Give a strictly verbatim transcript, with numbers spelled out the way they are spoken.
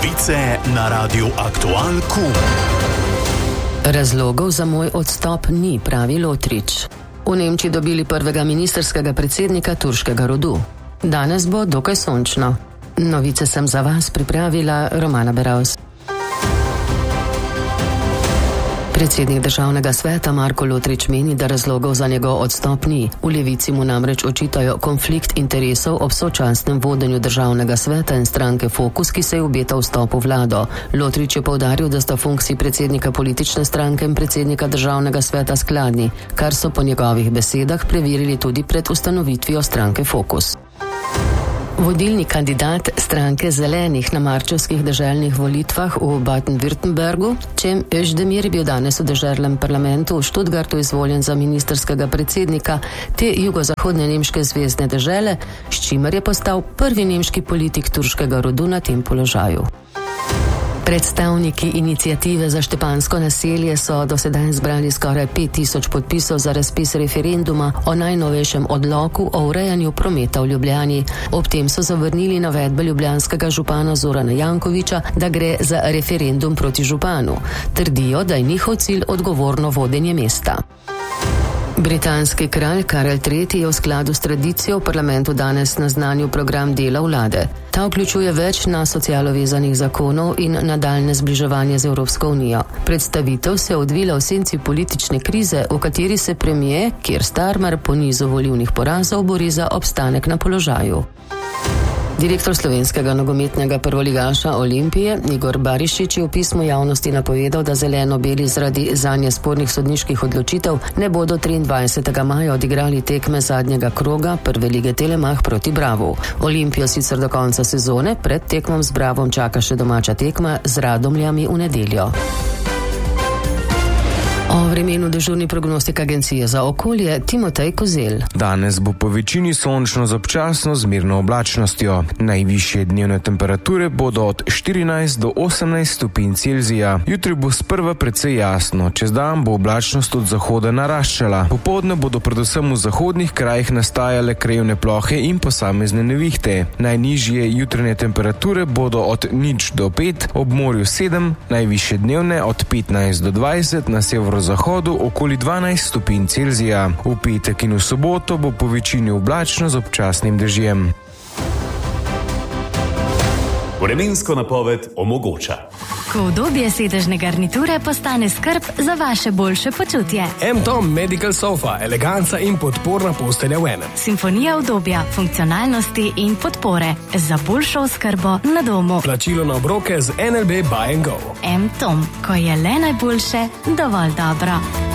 Novice na Radiu Aktual Q. Razlogov za moj odstop ni, pravi Lotrič. V Nemčiji dobili prvega ministerskega predsednika turškega rodu. Danes bo dokaj sončno. Novice sem za vas pripravila Romana Beravs. Predsednik državnega sveta Marko Lotrič meni, da razlogov za njegov odstop ni. V Levici mu namreč očitajo konflikt interesov ob sočasnem vodenju državnega sveta in stranke Fokus, ki se je obeta vstop v vlado. Lotrič je poudaril, da sta funkciji predsednika politične stranke in predsednika državnega sveta skladni, kar so po njegovih besedah preverili tudi pred ustanovitvijo stranke Fokus. Vodilni kandidat stranke Zelenih na marčevskih deželnih volitvah v Baden-Württembergu, Cem Özdemir, je bil danes v deželnem parlamentu v Stuttgartu izvoljen za ministerskega predsednika te jugozahodne nemške zvezne dežele, s čimer je postal prvi nemški politik turškega rodu na tem položaju. Predstavniki iniciative za Štepansko naselje so do sedaj zbrali skoraj pet tisoč podpisov za razpis referenduma o najnovejšem odloku o urejanju prometa v Ljubljani. Ob tem so zavrnili navedbe ljubljanskega župana Zorana Jankovića, da gre za referendum proti županu. Trdijo, da je njihov cilj odgovorno vodenje mesta. Britanski kralj Karel tretji je v skladu s tradicijo v parlamentu danes naznanil program dela vlade. Ta vključuje več na socialo vezanih zakonov in nadaljne zbliževanje z Evropsko unijo. Predstavitev se je odvila v senci politične krize, v kateri se premijer Keir Starmer po nizu volilnih porazov bori za obstanek na položaju. Direktor slovenskega nogometnega prvoligaša Olimpije Igor Barišić je v pismu javnosti napovedal, da zeleno-beli zaradi zanje spornih sodniških odločitev ne bodo triindvajsetega maja odigrali tekme zadnjega kroga prve lige Telemach proti Bravu. Olimpijo sicer do konca sezone pred tekmom z Bravom čaka še domača tekma z Radomljami v nedeljo. O vremenu dežurni prognostik Agencije za okolje Timotej Kozel. Danes bo po večini sončno z občasno zmerno oblačnostjo. Najvišje dnevne temperature bodo od štirinajst do osemnajst stopinj Celzija. Jutri bo sprva precej jasno, čez dan bo oblačnost od zahoda naraščala. Popoldne bodo predvsem v zahodnih krajih nastajale krajevne plohe in posamezne nevihte. Najnižje jutranje temperature bodo od nič do pet, ob morju sedem, najvišje dnevne od petnajst do dvajset, na severu zahodu okoli dvanajst stopinj Celzija. V petek in v soboto bo po večini oblačno z občasnim dežjem. Vremensko napoved omogoča. Ko udobje sedežne garniture postane skrb za vaše boljše počutje. M-Tom Medical Sofa, eleganca in podporna postelja v enem. Simfonija udobja, funkcionalnosti in podpore za boljšo oskrbo na domu. Plačilo na obroke z N L B Buy and Go. M-Tom, ko je le najboljše, dovolj dobro.